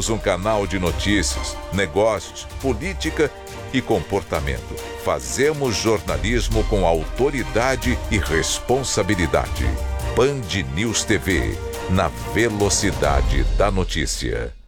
Somos um canal de notícias, negócios, política e comportamento. Fazemos jornalismo com autoridade e responsabilidade. Band News TV, na velocidade da notícia.